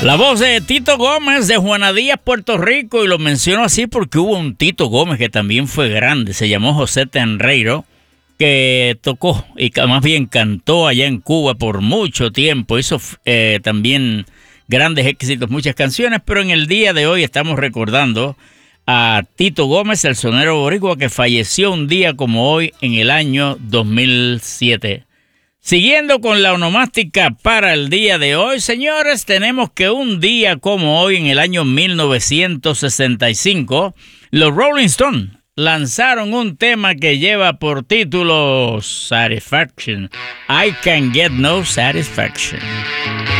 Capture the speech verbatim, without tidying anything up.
La voz de Tito Gómez de Juana Díaz, Puerto Rico, y lo menciono así porque hubo un Tito Gómez que también fue grande, se llamó José Tenreiro, que tocó y más bien cantó allá en Cuba por mucho tiempo, hizo eh, también grandes éxitos, muchas canciones, pero en el día de hoy estamos recordando a Tito Gómez, el sonero boricua, que falleció un día como hoy en el año dos mil siete. Siguiendo con la onomástica para el día de hoy, señores, tenemos que un día como hoy en el año mil novecientos sesenta y cinco, los Rolling Stones lanzaron un tema que lleva por título Satisfaction. I Can Get No Satisfaction.